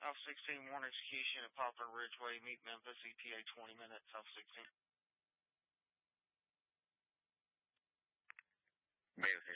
South 16, warrant execution at Poplar Ridgeway, meet Memphis, ETA 20 minutes, South 16. Memphis